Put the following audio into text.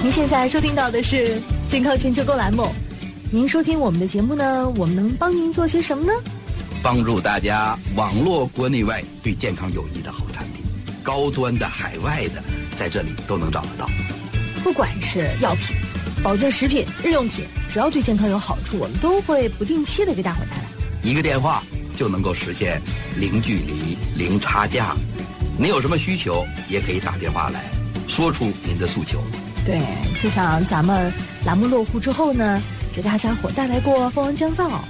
您现在收听到的是健康全球购栏目。您收听我们的节目呢，我们能帮您做些什么呢？ 帮助大家网络国内外对健康有益的好产品，高端的、海外的，在这里都能找得到。 不管是药品、保健食品、日用品，只要对健康有好处，我们都会不定期的给大伙带来。 一个电话就能够实现零距离、零差价。您有什么需求，也可以打电话来，说出您的诉求。 对，就像咱们栏目落户之后呢，给大家伙带来过蜂王降噪、